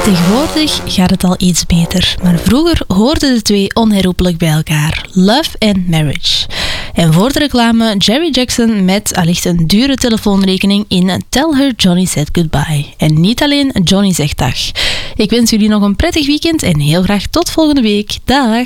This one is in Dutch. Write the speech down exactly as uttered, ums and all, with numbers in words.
Tegenwoordig gaat het al iets beter, maar vroeger hoorden de twee onherroepelijk bij elkaar. Love and Marriage. En voor de reclame Jerry Jackson met allicht een dure telefoonrekening in Tell Her Johnny Said Goodbye. En niet alleen Johnny zegt dag. Ik wens jullie nog een prettig weekend en heel graag tot volgende week. Dag!